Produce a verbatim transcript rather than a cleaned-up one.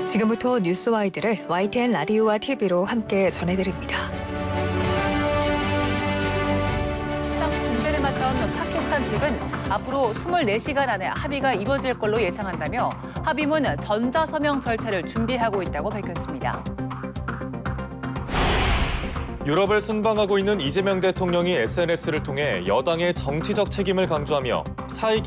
지금부터 뉴스와이드를 와이티엔 라디오와 티비로 함께 전해드립니다. 중재를 맡아온 파키스탄 측은 앞으로 이십사 시간 안에 합의가 이루어질 걸로 예상한다며 합의문 전자서명 절차를 준비하고 있다고 밝혔습니다. 유럽을 순방하고 있는 이재명 대통령이 에스엔에스를 통해 여당의 정치적 책임을 강조하며